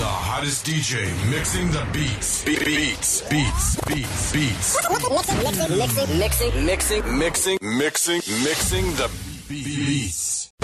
The hottest DJ mixing the beats. Beats. Mixing the beats.